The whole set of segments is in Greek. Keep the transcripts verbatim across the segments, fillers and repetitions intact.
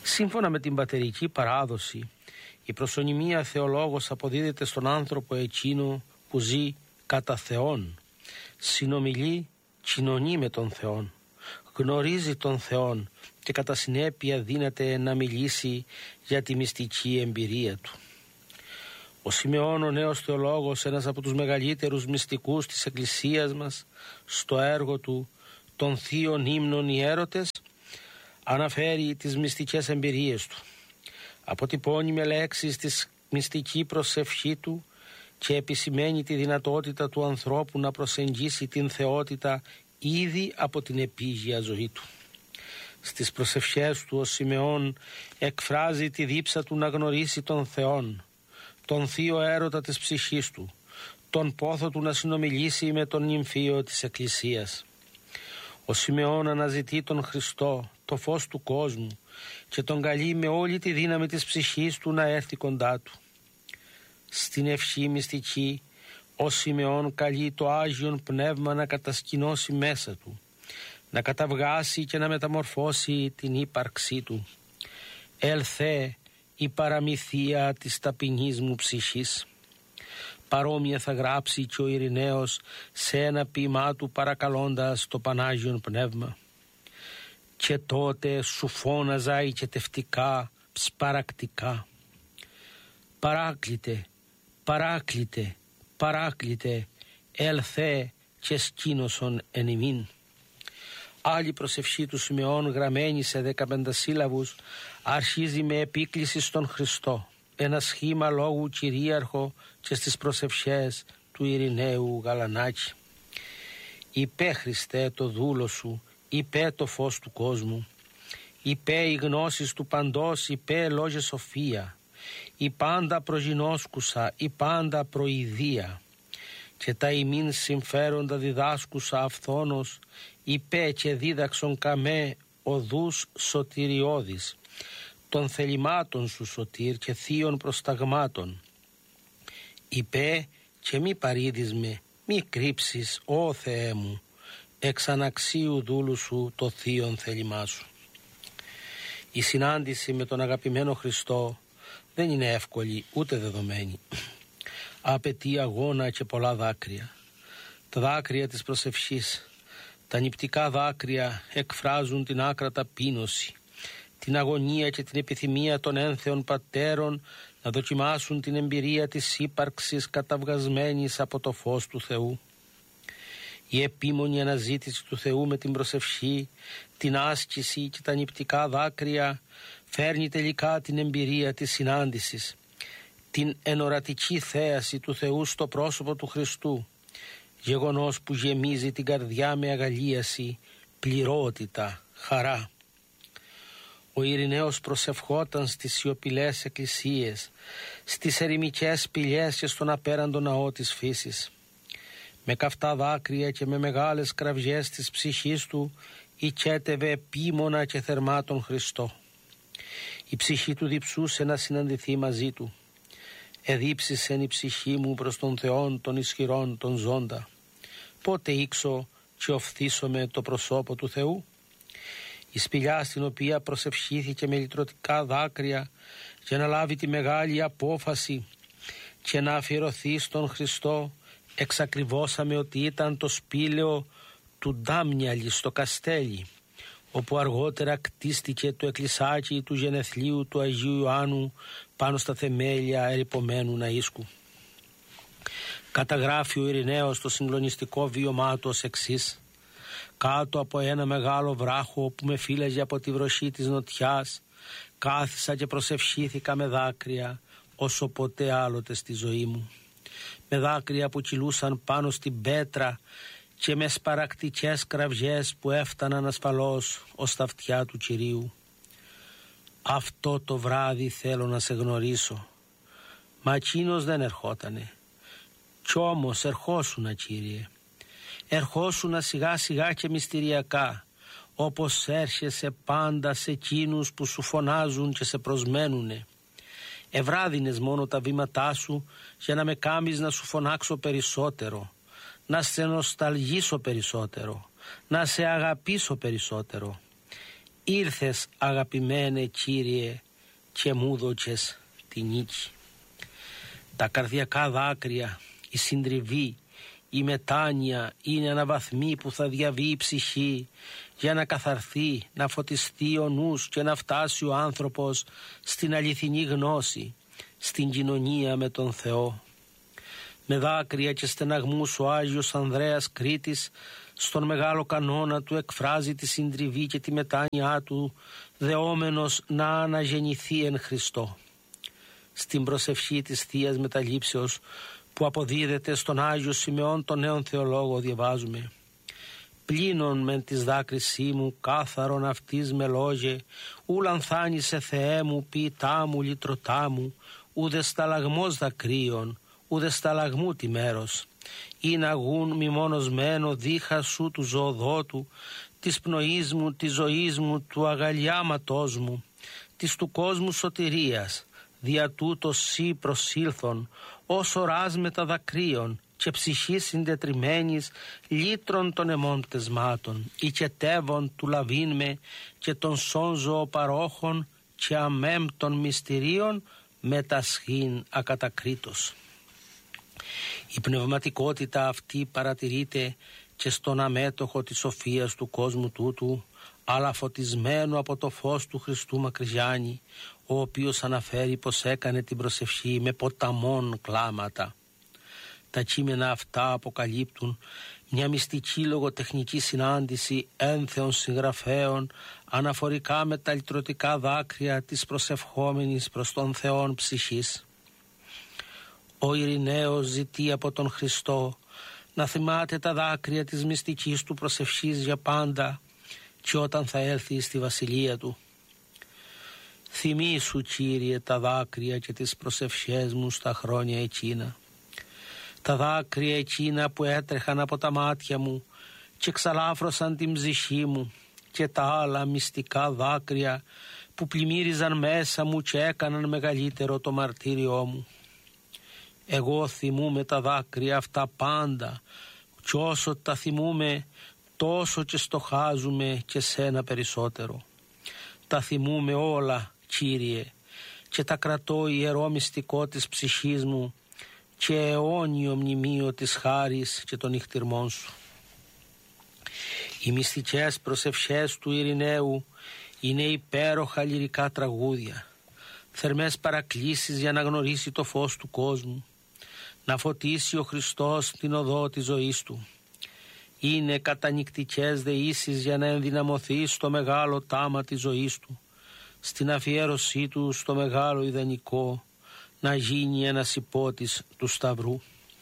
Σύμφωνα με την πατερική παράδοση, η προσωνυμία Θεολόγος αποδίδεται στον άνθρωπο εκείνο που ζει κατά Θεόν, συνομιλεί, κοινωνεί με τον Θεόν, γνωρίζει τον Θεόν και κατά συνέπεια δύναται να μιλήσει για τη μυστική εμπειρία του. Ο Σιμεών, ο νέος θεολόγος, ένας από τους μεγαλύτερους μυστικούς της Εκκλησίας μας, στο έργο του των θείων ύμνων οι έρωτες, αναφέρει τις μυστικές εμπειρίες του. Αποτυπώνει με λέξεις τη μυστική προσευχή του και επισημαίνει τη δυνατότητα του ανθρώπου να προσεγγίσει την θεότητα ήδη από την επίγεια ζωή του. Στις προσευχές του ο Σιμεών εκφράζει τη δίψα του να γνωρίσει τον Θεόν, τον θείο έρωτα της ψυχής του, τον πόθο του να συνομιλήσει με τον νυμφίο της Εκκλησίας. Ο Σιμεών αναζητεί τον Χριστό, το φως του κόσμου, και τον καλεί με όλη τη δύναμη της ψυχής του να έρθει κοντά του. Στην ευχή μυστική ο Σιμεών καλεί το Άγιον Πνεύμα να κατασκηνώσει μέσα του, να καταβγάσει και να μεταμορφώσει την ύπαρξή του. Ελθέ η παραμυθία της ταπεινής μου ψυχής. Παρόμοια θα γράψει και ο Ειρηναίος σε ένα ποίημά του παρακαλώντας το Πανάγιον Πνεύμα. Και τότε σου φώναζα οικετευτικά, σπαρακτικά. Παράκλητε, παράκλητε, παράκλητε, ελθέ και σκήνωσον εν ημίν. Άλλη προσευχή του Σιμεών, γραμμένη σε δεκαπεντασύλλαβους, αρχίζει με επίκληση στον Χριστό, ένα σχήμα λόγου κυρίαρχο και στις προσευχές του Ειρηναίου Γαλανάκη. Υπέ Χριστέ το δούλο σου, υπέ το φως του κόσμου, υπέ οι γνώσεις του παντός, υπέ λόγε σοφία, η πάντα προγινώσκουσα, η πάντα προειδία, και τα ημίν συμφέροντα διδάσκουσα αυθόνος, υπέ και δίδαξον καμέ οδούς σωτηριώδης, των θελημάτων σου σωτήρ και θείων προσταγμάτων. Υπέ και μη παρήδεις με, μη κρύψεις, ω Θεέ μου, εξ αναξίου δούλου σου το θείον θέλημά σου. Η συνάντηση με τον αγαπημένο Χριστό δεν είναι εύκολη ούτε δεδομένη. Απαιτεί αγώνα και πολλά δάκρυα. Τα δάκρυα της προσευχής, τα νηπτικά δάκρυα εκφράζουν την άκρα ταπείνωση, την αγωνία και την επιθυμία των ένθεων πατέρων να δοκιμάσουν την εμπειρία της ύπαρξης καταβγασμένης από το φως του Θεού. Η επίμονη αναζήτηση του Θεού με την προσευχή, την άσκηση και τα νηπτικά δάκρυα φέρνει τελικά την εμπειρία της συνάντησης, την ενορατική θέαση του Θεού στο πρόσωπο του Χριστού, γεγονός που γεμίζει την καρδιά με αγαλίαση, πληρότητα, χαρά. Ο Ειρηναίος προσευχόταν στις σιωπηλές εκκλησίες, στις ερημικές σπηλιές και στον απέραντο ναό της φύσης. Με καυτά δάκρυα και με μεγάλες κραυγές της ψυχής του οικέτευε επίμονα και θερμά τον Χριστό. Η ψυχή του διψούσε να συναντηθεί μαζί του. Εδίψησεν η ψυχή μου προς τον Θεόν των ισχυρών τον ζώντα. Πότε ήξω και οφθήσομαι το προσώπο του Θεού. Η σπηλιά στην οποία προσευχήθηκε με λυτρωτικά δάκρυα για να λάβει τη μεγάλη απόφαση και να αφιερωθεί στον Χριστό, εξακριβώσαμε ότι ήταν το σπήλαιο του Ντάμνιαλη στο Καστέλι, όπου αργότερα κτίστηκε το εκκλησάκι του γενεθλίου του Αγίου Ιωάννου πάνω στα θεμέλια ερειπωμένου ναΐσκου. Καταγράφει ο Ειρηναίος το συγκλονιστικό βίωμά του ως εξής: κάτω από ένα μεγάλο βράχο που με φύλαγε από τη βροχή της νοτιάς, κάθισα και προσευχήθηκα με δάκρυα όσο ποτέ άλλοτε στη ζωή μου. Με δάκρυα που κυλούσαν πάνω στην πέτρα και με σπαρακτικές κραυγές που έφταναν ασφαλώς ως τα αυτιά του Κυρίου. Αυτό το βράδυ θέλω να σε γνωρίσω. Μα εκείνος δεν ερχότανε. Κι όμως ερχόσουνα, Κύριε. Ερχόσουνα σιγά σιγά και μυστηριακά, όπως έρχεσαι πάντα σε εκείνους που σου φωνάζουν και σε προσμένουνε. Ευράδινες μόνο τα βήματά σου για να με κάμεις να σου φωνάξω περισσότερο, να σε νοσταλγήσω περισσότερο, να σε αγαπήσω περισσότερο. Ήρθες αγαπημένε Κύριε και μου δώκες τη νίκη. Τα καρδιακά δάκρυα, η συντριβή, η μετάνοια είναι αναβαθμοί που θα διαβεί η ψυχή για να καθαρθεί, να φωτιστεί ο νους και να φτάσει ο άνθρωπος στην αληθινή γνώση, στην κοινωνία με τον Θεό. Με δάκρυα και στεναγμούς ο Άγιος Ανδρέας Κρήτης στον μεγάλο κανόνα του εκφράζει τη συντριβή και τη μετάνοιά του, δεόμενος να αναγεννηθεί εν Χριστώ. Στην προσευχή της Θείας Μεταλήψεως που αποδίδεται στον Άγιο Σιμεών τον νέον θεολόγο διαβάζουμε: «Πλήνων μεν της δάκρυσή μου, κάθαρον αυτής με λόγε, ου λανθάνησε Θεέ μου, ποιητά μου, λυτρωτά μου, ουδε σταλαγμός δακρύων, ουδε σταλαγμού τη μέρος. Είναι αγούν μη μόνος μένω δίχα σου του ζωοδότου, της πνοής μου, της ζωής μου, του αγαλιάματός μου, της του κόσμου σωτηρίας, δια τούτος σύ προσήλθον, ως οράς μεταδακρύων και ψυχή συντετριμένης, λύτρων των αιμών πτεσμάτων, οικετεύων του λαβήν με και των σών ζωοπαρόχων και αμέμπτων μυστηρίων μετασχήν ακατακρίτως». Η πνευματικότητα αυτή παρατηρείται και στον αμέτωχο της σοφίας του κόσμου τούτου, αλλά φωτισμένο από το φως του Χριστού Μακριζάνη, ο οποίος αναφέρει πως έκανε την προσευχή με ποταμών κλάματα. Τα κείμενα αυτά αποκαλύπτουν μια μυστική λογοτεχνική συνάντηση ένθεων συγγραφέων αναφορικά με τα λυτρωτικά δάκρυα της προσευχόμενης προς τον Θεόν ψυχής. Ο Ειρηναίος ζητεί από τον Χριστό να θυμάται τα δάκρυα της μυστικής του προσευχής για πάντα και όταν θα έλθει στη βασιλεία του. Θυμήσου, Κύριε, τα δάκρυα και τις προσευχές μου στα χρόνια εκείνα. Τα δάκρυα εκείνα που έτρεχαν από τα μάτια μου και ξαλάφρωσαν την ψυχή μου, και τα άλλα μυστικά δάκρυα που πλημμύριζαν μέσα μου και έκαναν μεγαλύτερο το μαρτύριό μου. Εγώ θυμούμαι τα δάκρυα αυτά πάντα, κι όσο τα θυμούμαι τόσο και στοχάζουμε και σένα περισσότερο. Τα θυμούμαι όλα, Κύριε, και τα κρατώ ιερό μυστικό της ψυχής μου και αιώνιο μνημείο της χάρης και των νυχτηρμών σου. Οι μυστικές προσευχές του Ειρηναίου είναι υπέροχα λυρικά τραγούδια, θερμές παρακλήσεις για να γνωρίσει το φως του κόσμου, να φωτίσει ο Χριστός την οδό της ζωής του. Είναι κατανυκτικές δεήσεις για να ενδυναμωθεί στο μεγάλο τάμα της ζωής του, στην αφιέρωσή του στο μεγάλο ιδανικό, να γίνει ένας υπότης του Σταυρού.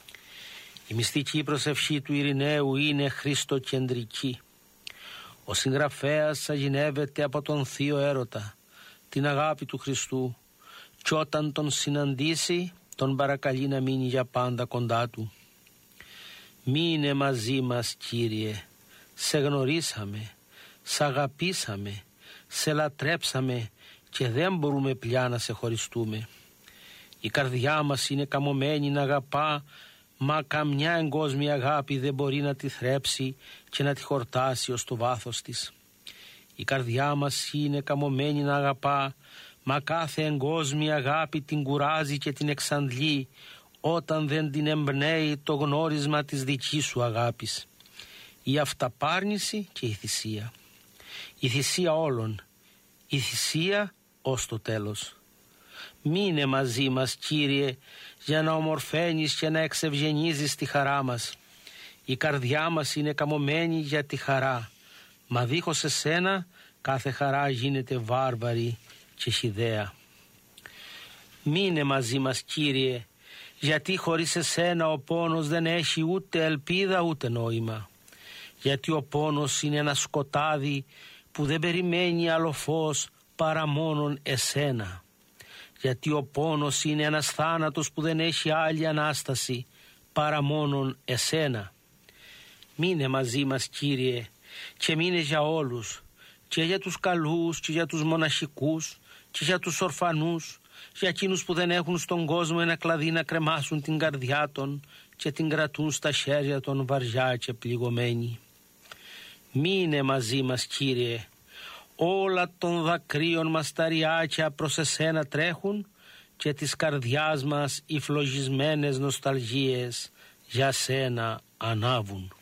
Η μυστική προσευχή του Ειρηναίου είναι χριστοκεντρική. Ο συγγραφέας αγινεύεται από τον θείο έρωτα, την αγάπη του Χριστού, και όταν τον συναντήσει τον παρακαλεί να μείνει για πάντα κοντά του. «Μείνε μαζί μας, Κύριε, σε γνωρίσαμε, σε αγαπήσαμε, σε λατρέψαμε και δεν μπορούμε πια να σε χωριστούμε. Η καρδιά μας είναι καμωμένη να αγαπά, μα καμιά εγκόσμια αγάπη δεν μπορεί να τη θρέψει και να τη χορτάσει ως το βάθος της. Η καρδιά μας είναι καμωμένη να αγαπά, μα κάθε εγκόσμια αγάπη την κουράζει και την εξαντλεί όταν δεν την εμπνέει το γνώρισμα της δικής σου αγάπης. Η αυταπάρνηση και η θυσία. Η θυσία όλων. Η θυσία ως το τέλος. Μείνε μαζί μας, Κύριε, για να ομορφαίνεις και να εξευγενίζεις τη χαρά μας. Η καρδιά μας είναι καμωμένη για τη χαρά, μα δίχως εσένα κάθε χαρά γίνεται βάρβαρη και χυδαία. Μείνε μαζί μας, Κύριε, γιατί χωρίς εσένα ο πόνος δεν έχει ούτε ελπίδα ούτε νόημα. Γιατί ο πόνος είναι ένα σκοτάδι που δεν περιμένει άλλο φως παρά μόνον εσένα. Γιατί ο πόνος είναι ένας θάνατος που δεν έχει άλλη Ανάσταση παρά μόνον εσένα. Μείνε μαζί μας, Κύριε, και μείνε για όλους, και για τους καλούς και για τους μοναχικούς και για τους ορφανούς, για εκείνους που δεν έχουν στον κόσμο ένα κλαδί να κρεμάσουν την καρδιά των και την κρατούν στα χέρια των βαριά και πληγωμένοι. Μείνε μαζί μας, Κύριε, όλα των δακρύων μας τα ριάκια προς εσένα τρέχουν και της καρδιάς μας οι φλογισμένες νοσταλγίες για σένα ανάβουν.